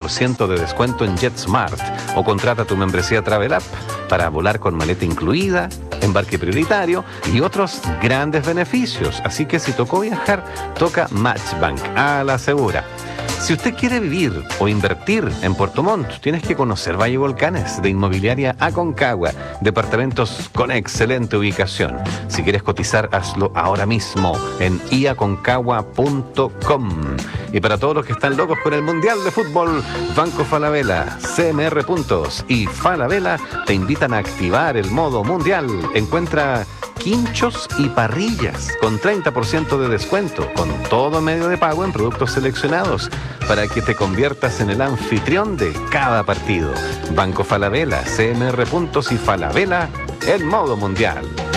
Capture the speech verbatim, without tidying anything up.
ciento de descuento en JetSmart o contrata tu membresía Travel App para volar con maleta incluida, embarque prioritario y otros grandes beneficios. Así que si tocó viajar, toca Matchbank a la segura. Si usted quiere vivir o invertir en Puerto Montt, tienes que conocer Valle Volcanes de Inmobiliaria Aconcagua, departamentos con excelente ubicación. Si quieres cotizar, hazlo ahora mismo en i aconcagua punto com. Y para todos los que están locos con el Mundial de Fútbol, Banco Falabella, C M R Puntos y Falabella te invitan a activar el modo mundial. Encuentra quinchos y parrillas con treinta por ciento de descuento, con todo medio de pago en productos seleccionados, para que te conviertas en el anfitrión de cada partido. Banco Falabella, C M R Puntos y Falabella, el modo mundial.